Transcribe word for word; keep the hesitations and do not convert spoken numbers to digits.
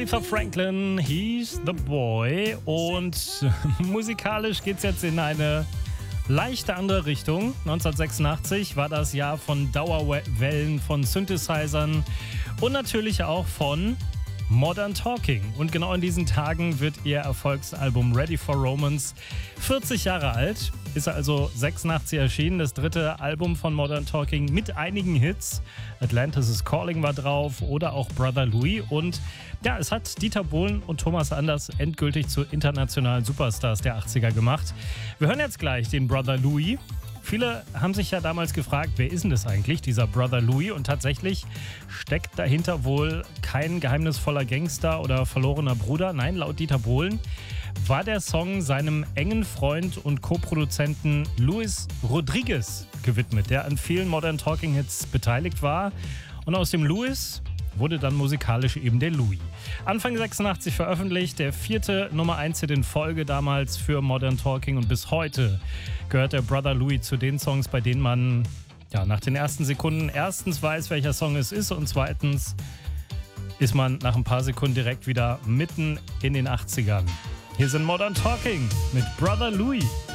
Aretha Franklin, He's the Boy. Und musikalisch geht's jetzt in eine leichte andere Richtung. neunzehnhundertsechsundachtzig war das Jahr von Dauerwellen, von Synthesizern und natürlich auch von Modern Talking. Und genau in diesen Tagen wird ihr Erfolgsalbum Ready for Romance vierzig Jahre alt. Ist also sechsundachtzig erschienen, das dritte Album von Modern Talking mit einigen Hits. Atlantis is Calling war drauf oder auch Brother Louis. Und ja, es hat Dieter Bohlen und Thomas Anders endgültig zu internationalen Superstars der achtziger gemacht. Wir hören jetzt gleich den Brother Louis. Viele haben sich ja damals gefragt, wer ist denn das eigentlich, dieser Brother Louis? Und tatsächlich steckt dahinter wohl kein geheimnisvoller Gangster oder verlorener Bruder. Nein, laut Dieter Bohlen war der Song seinem engen Freund und Co-Produzenten Luis Rodriguez gewidmet, der an vielen Modern Talking Hits beteiligt war. Und aus dem Luis wurde dann musikalisch eben der Louis. Anfang sechsundachtzig veröffentlicht, der vierte Nummer eins Hit in Folge damals für Modern Talking, und bis heute gehört der Brother Louis zu den Songs, bei denen man ja, nach den ersten Sekunden erstens weiß, welcher Song es ist, und zweitens ist man nach ein paar Sekunden direkt wieder mitten in den achtzigern. Hier sind Modern Talking mit Brother Louis.